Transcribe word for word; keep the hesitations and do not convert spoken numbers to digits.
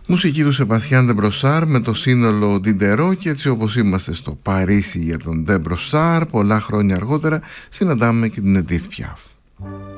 Μουσική του Σεμπαστιάν ντε Μπροσάρ με το σύνολο Ντιντερό, και έτσι όπως είμαστε στο Παρίσι για τον ντε Μπροσάρ πολλά χρόνια αργότερα συναντάμε και την Εντίθ Πιάφ.